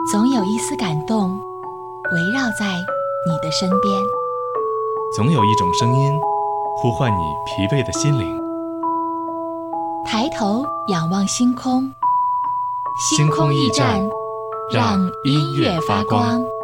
总有一丝感动围绕在你的身边， 总有一种声音呼唤你疲惫的心灵。 抬头仰望星空， 星空驿站，让音乐发光。